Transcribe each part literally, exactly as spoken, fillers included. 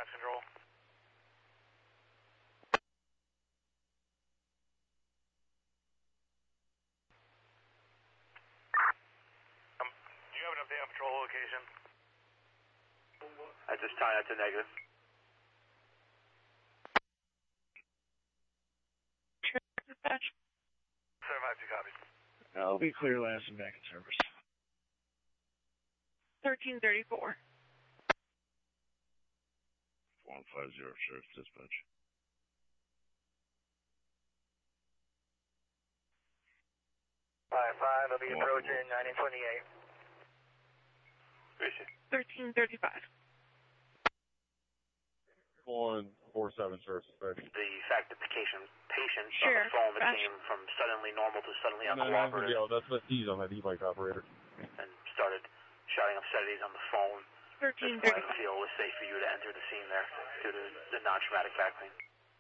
Control. Um, do you have an update on patrol location? At this time, that's a negative. Dispatch. seven five two copies. I'll be clear last and back in service. thirteen thirty-four. one five zero, Sheriff Dispatch. five five, I'll be approaching nineteen twenty-eight. thirteen thirty-five. one four seven, Sheriff Dispatch. The fact that the patient, patient Sheriff, on the phone that Dispatch. came from suddenly normal to suddenly No, no, no, uncooperative yo, that's the T's on that e-bike operator. and started shouting obscenities on the phone. thirteen This point, I thirty-five. feel it was safe for you to enter the scene there due to the non-traumatic back pain.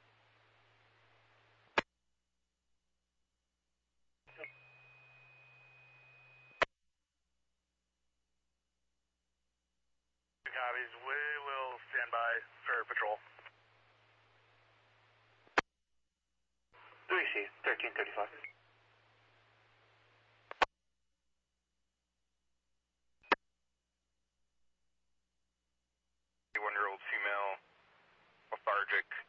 Two copies. We will stand by for patrol. three C, thirteen thirty-five. One-year-old female, lethargic,